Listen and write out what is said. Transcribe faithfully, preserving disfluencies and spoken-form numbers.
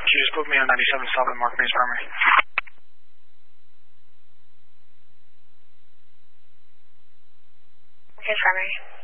you just put me on ninety-seven South and Mark Mays Primary? Mays Primary.